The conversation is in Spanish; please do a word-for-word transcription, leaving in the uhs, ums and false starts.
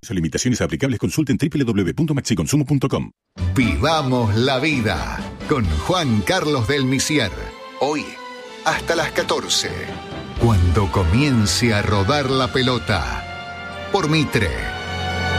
Limitaciones aplicables, consulten doble u doble u doble u punto maxiconsumo punto com. Vivamos la vida con Juan Carlos del Misier. Hoy, hasta las catorce, cuando comience a rodar la pelota. Por Mitre.